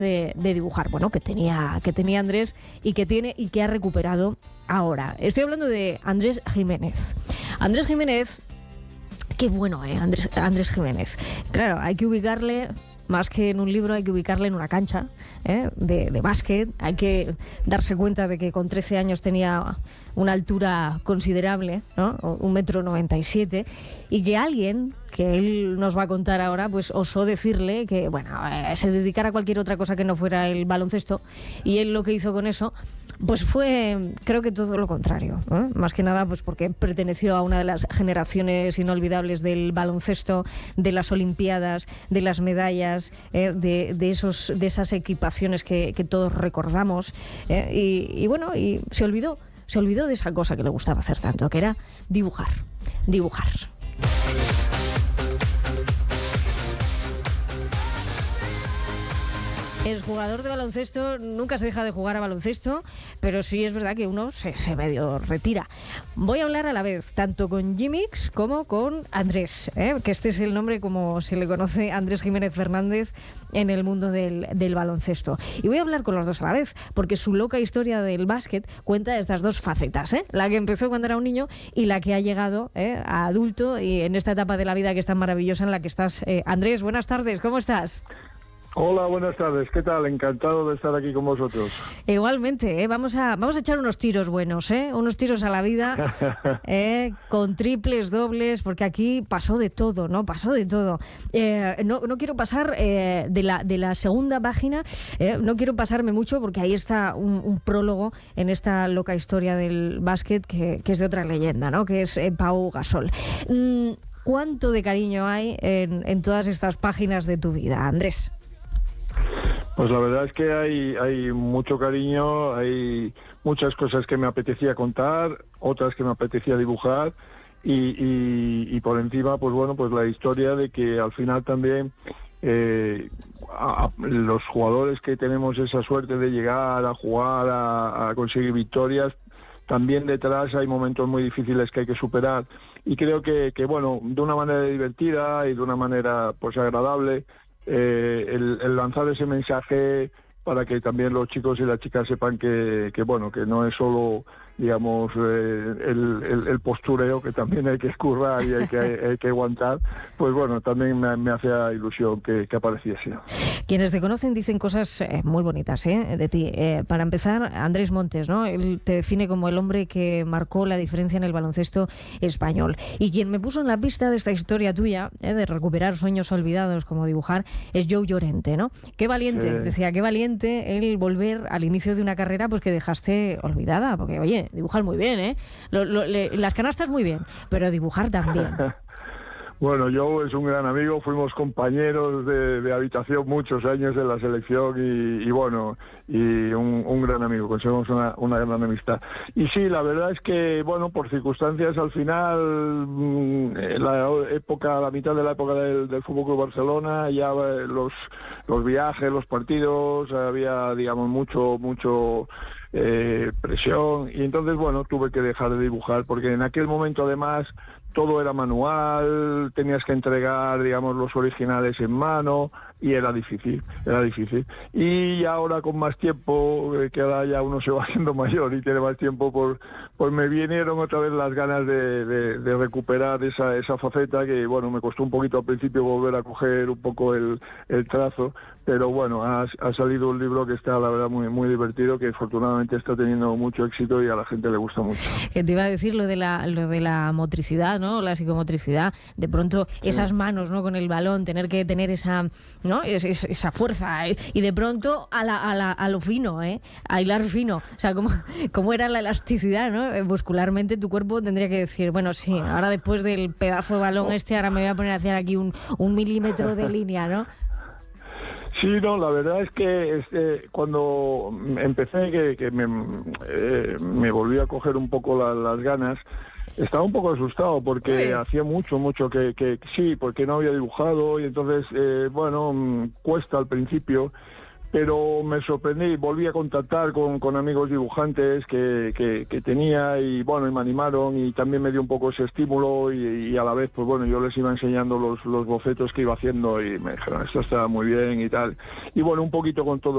de dibujar, bueno, que tenía Andrés y que ha recuperado ahora. Estoy hablando de Andrés Jiménez. Andrés Jiménez, qué bueno, Andrés Jiménez. Claro, hay que ubicarle, más que en un libro, hay que ubicarle en una cancha de básquet. Hay que darse cuenta de que con 13 años tenía una altura considerable, ¿no? 1,97 m, y que alguien, que él nos va a contar ahora, pues osó decirle que, bueno, se dedicara a cualquier otra cosa que no fuera el baloncesto, y él lo que hizo con eso pues fue, creo que todo lo contrario, ¿no? Más que nada pues porque perteneció a una de las generaciones inolvidables del baloncesto, de las Olimpiadas, de las medallas, de esas equipaciones que todos recordamos, y bueno, y se olvidó de esa cosa que le gustaba hacer tanto, que era dibujar. El jugador de baloncesto nunca se deja de jugar a baloncesto, pero sí es verdad que uno se medio retira. Voy a hablar a la vez, tanto con Jimix como con Andrés, que este es el nombre como se le conoce, Andrés Jiménez Fernández, en el mundo del baloncesto. Y voy a hablar con los dos a la vez, porque su loca historia del básquet cuenta estas dos facetas, la que empezó cuando era un niño y la que ha llegado a adulto, y en esta etapa de la vida que es tan maravillosa en la que estás. Andrés, buenas tardes, ¿cómo estás? Hola, buenas tardes. ¿Qué tal? Encantado de estar aquí con vosotros. Igualmente, vamos a echar unos tiros buenos, unos tiros a la vida, con triples, dobles, porque aquí pasó de todo, ¿no? Pasó de todo. No quiero pasar de la segunda página, no quiero pasarme mucho, porque ahí está un prólogo en esta loca historia del básquet que es de otra leyenda, ¿no? Que es Pau Gasol. ¿Cuánto de cariño hay en todas estas páginas de tu vida, Andrés? Pues la verdad es que hay mucho cariño, hay muchas cosas que me apetecía contar, otras que me apetecía dibujar, y por encima, pues bueno, pues la historia de que al final también los jugadores que tenemos esa suerte de llegar a jugar, a conseguir victorias, también detrás hay momentos muy difíciles que hay que superar, y creo que bueno, de una manera divertida y de una manera pues agradable, el lanzar ese mensaje para que también los chicos y las chicas sepan que bueno, que no es solo, digamos, el postureo, que también hay que currar y hay que aguantar. Pues bueno, también me hacía ilusión que apareciese. Quienes te conocen dicen cosas muy bonitas de ti. Para empezar, Andrés Montes, ¿no? Él te define como el hombre que marcó la diferencia en el baloncesto español. Y quien me puso en la pista de esta historia tuya, de recuperar sueños olvidados como dibujar, es Joe Llorente, ¿no? Qué valiente, decía, qué valiente el volver al inicio de una carrera pues que dejaste olvidada, porque oye, dibujar muy bien, las canastas muy bien, pero dibujar también. Bueno, Joe es un gran amigo, fuimos compañeros de habitación muchos años en la selección, y bueno, y un gran amigo, conseguimos una gran amistad. Y sí, la verdad es que, bueno, por circunstancias al final, la mitad de la época del Fútbol Club Barcelona, ya los viajes, los partidos, había, digamos, mucho presión, y entonces, bueno, tuve que dejar de dibujar, porque en aquel momento además todo era manual, tenías que entregar, digamos, los originales en mano, y era difícil. Y ahora con más tiempo, que ahora ya uno se va haciendo mayor y tiene más tiempo, pues me vinieron otra vez las ganas de recuperar esa faceta que, bueno, me costó un poquito al principio volver a coger un poco el trazo, pero bueno, ha salido un libro que está, la verdad, muy, muy divertido, que afortunadamente está teniendo mucho éxito y a la gente le gusta mucho. Que te iba a decir lo de la motricidad, ¿no? La psicomotricidad, de pronto esas manos, ¿no? Con el balón, tener que tener esa, ¿no? Esa fuerza, y de pronto a lo fino, a hilar fino, o sea, como era la elasticidad, ¿no? Muscularmente tu cuerpo tendría que decir, bueno, sí, ahora después del pedazo de balón ahora me voy a poner a hacer aquí un milímetro de línea, ¿no? Sí, no, la verdad es que cuando empecé, que me volví a coger un poco las ganas, estaba un poco asustado porque hacía mucho que sí, porque no había dibujado, y entonces, bueno, cuesta al principio, pero me sorprendí, volví a contactar con amigos dibujantes que tenía, y bueno, y me animaron, y también me dio un poco ese estímulo, y a la vez, pues bueno, yo les iba enseñando los bocetos que iba haciendo, y me dijeron, esto está muy bien y tal, y bueno, un poquito con todo